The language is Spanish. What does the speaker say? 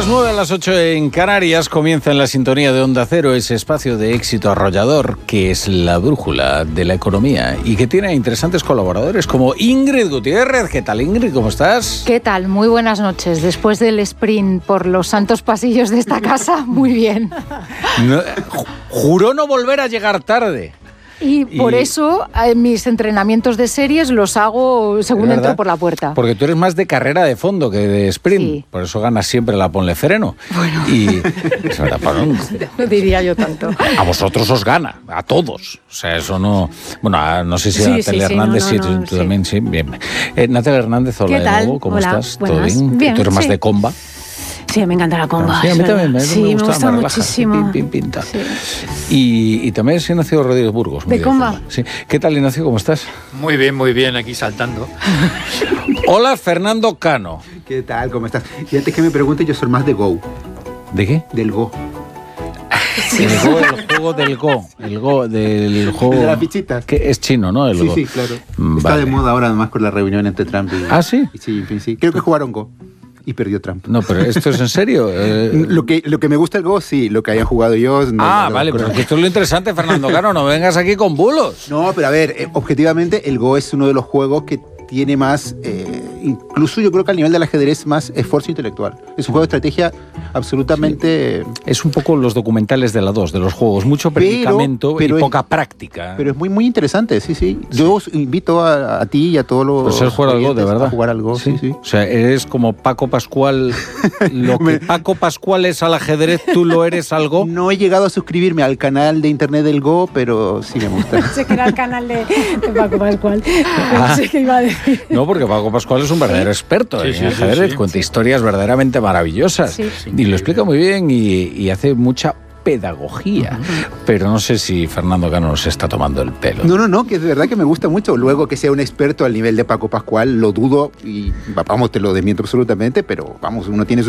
las 9, a las 8 en Canarias comienza en la sintonía de Onda Cero ese espacio de éxito arrollador que es la brújula de la economía y que tiene interesantes colaboradores como Ingrid Gutiérrez. ¿Qué tal, Ingrid? ¿Cómo estás? ¿Qué tal? Muy buenas noches. Después del sprint por los santos pasillos de esta casa, muy bien. Juró no volver a llegar tarde. Y por eso mis entrenamientos de series los hago según entro por la puerta. Porque tú eres más de carrera de fondo que de sprint. Sí. Por eso ganas siempre la ponle freno. Bueno. Y no diría yo tanto. A vosotros os gana, a todos. O sea, eso no... Bueno, no sé si a Natalia Hernández, tú también, sí. Bien. Natalia Hernández, hola de nuevo, ¿cómo estás? Buenas. ¿Todo bien? Bien, ¿Tú eres más de comba? Sí, me encanta la comba. Sí, a mí también me gusta muchísimo. Pinta. Sí. Y también es Ignacio Rodríguez Burgos. ¿De comba? Sí. ¿Qué tal, Ignacio? ¿Cómo estás? Muy bien, aquí saltando. Hola, Fernando Cano. ¿Qué tal? ¿Cómo estás? Y antes que me pregunte, yo soy más de Go. ¿De qué? Del Go. Sí. El juego del Go. El juego... De las fichitas. Que es chino, ¿no? El Go. Sí, claro. Está de moda ahora, además, con la reunión entre Trump y... ¿Ah, sí? Sí. Creo que jugaron Go. Y perdió Trump. No, pero ¿esto es en serio? Lo que me gusta el Go, sí. Lo que hayan jugado ellos... No, vale, pero esto es lo interesante, Fernando Cano. No vengas aquí con bulos. No, pero a ver, objetivamente, el Go es uno de los juegos que tiene más... incluso yo creo que al nivel del ajedrez, más esfuerzo intelectual. Es un juego de estrategia absolutamente... Sí. Es un poco los documentales de la 2, de los juegos. Mucho predicamento y poca práctica. Pero es muy, muy interesante, sí. Yo os invito a ti y a todos los... Pues es jugar al Go, de verdad. A jugar al Go, sí. O sea, eres como Paco Pascual. Lo que Paco Pascual es al ajedrez, tú lo eres al Go. No he llegado a suscribirme al canal de internet del Go, pero sí me gusta. Sé que era el canal de Paco Pascual. No sé qué iba a decir. No, porque Paco Pascual es un verdadero experto en ajedrez, cuenta historias verdaderamente maravillosas. Sí. Y lo explica muy bien y hace mucha pedagogía. Pero no sé si Fernando Cano nos está tomando el pelo. No, que es verdad que me gusta mucho. Luego que sea un experto al nivel de Paco Pascual, lo dudo y vamos, te lo desmiento absolutamente, pero vamos, uno tiene sus